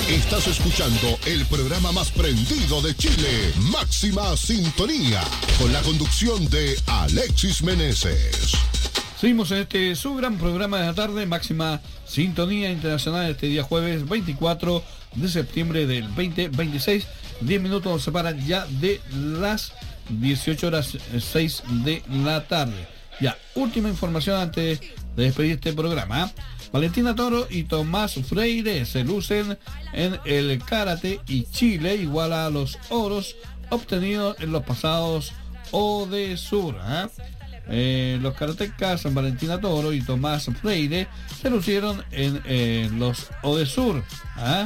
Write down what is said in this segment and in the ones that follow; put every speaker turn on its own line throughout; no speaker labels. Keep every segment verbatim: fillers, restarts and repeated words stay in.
Estás escuchando el programa más prendido de Chile, Máxima Sintonía, con la conducción de Alexis Meneses.
Seguimos en este su gran programa de la tarde, Máxima Sintonía Internacional, este día jueves veinticuatro de septiembre del veinte veintiséis. diez minutos nos separan ya de las dieciocho horas seis de la tarde. Ya, última información antes de despedir este programa. Valentina Toro y Tomás Freire se lucen en el karate y Chile iguala a los oros obtenidos en los pasados Odesur. ¿eh? Eh, los karatecas Valentina Toro y Tomás Freire se lucieron en eh, los Odesur. ¿eh?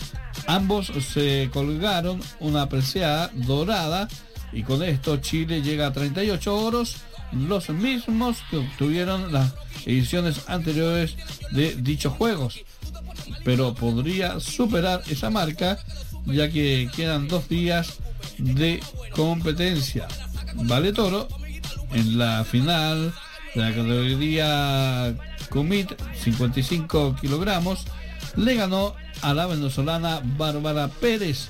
Ambos se colgaron una presea dorada y con esto Chile llega a treinta y ocho oros, los mismos que obtuvieron las ediciones anteriores de dichos juegos, pero podría superar esa marca ya que quedan dos días de competencia. Vale Toro en la final de la categoría Comit cincuenta y cinco kilogramos le ganó a la venezolana Bárbara Pérez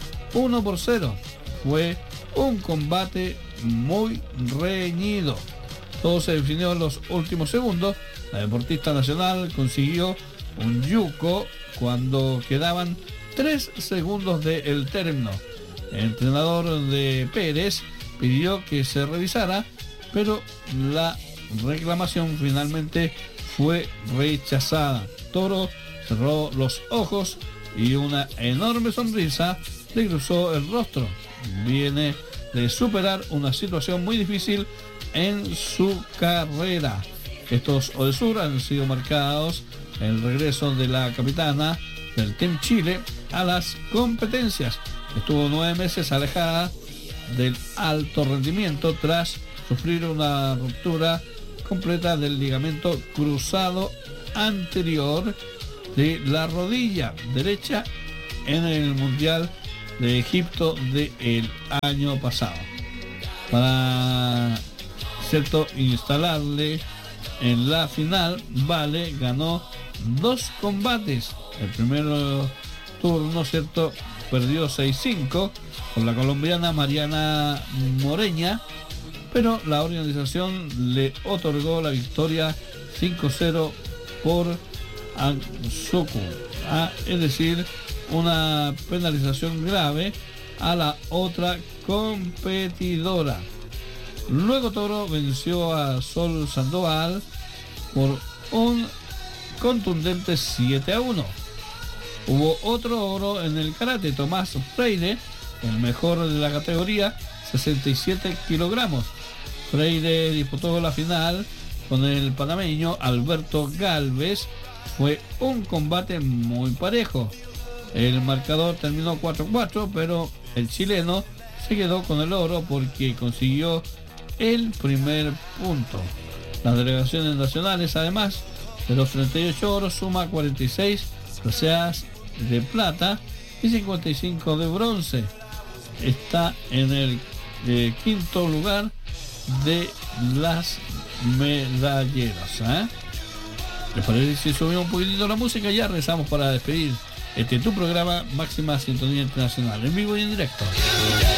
uno por cero. Fue un combate muy reñido. Todo se definió en los últimos segundos. La deportista nacional consiguió un yuko cuando quedaban tres segundos del término. El entrenador de Pérez pidió que se revisara, pero la reclamación finalmente fue rechazada. Toro cerró los ojos y una enorme sonrisa le cruzó el rostro. Viene de superar una situación muy difícil en su carrera. Estos Odesur han sido marcados en el regreso de la capitana del Team Chile a las competencias. Estuvo nueve meses alejada del alto rendimiento tras sufrir una ruptura completa del ligamento cruzado anterior de la rodilla derecha en el Mundial de Egipto del año pasado. Para cierto instalarle en la final, Vale ganó dos combates. El primer turno, cierto, perdió seis cinco con la colombiana Mariana Moreña, pero la organización le otorgó la victoria cinco cero por Ansoku, ah, es decir, una penalización grave a la otra competidora. Luego Toro venció a Sol Sandoval por un contundente siete a uno. Hubo otro oro en el karate. Tomás Freire, el mejor de la categoría, sesenta y siete kilogramos. Freire disputó la final con el panameño Alberto Galvez. Fue un combate muy parejo. El marcador terminó cuatro cuatro, pero el chileno se quedó con el oro porque consiguió el primer punto. Las delegaciones nacionales, además de los treinta y ocho oros, suma cuarenta y seis preseas de plata y cincuenta y cinco de bronce. Está en el eh, quinto lugar de las medalleras. ¿eh? ¿Les parece si subimos un poquitito la música? Ya regresamos para despedir este tu programa Máxima Sintonía Internacional, en vivo y en directo.